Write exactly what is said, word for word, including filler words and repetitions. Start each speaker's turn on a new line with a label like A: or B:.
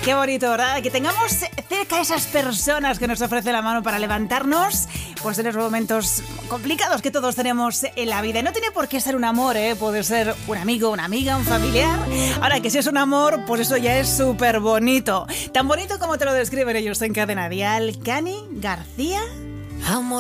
A: Qué bonito, ¿verdad? Que tengamos cerca a esas personas que nos ofrecen la mano para levantarnos pues en los momentos complicados que todos tenemos en la vida. Y no tiene por qué ser un amor, ¿eh? Puede ser un amigo, una amiga, un familiar. Ahora, que si es un amor, pues eso ya es súper bonito. Tan bonito como te lo describen ellos en Cadena Dial. Cani García.
B: Amor.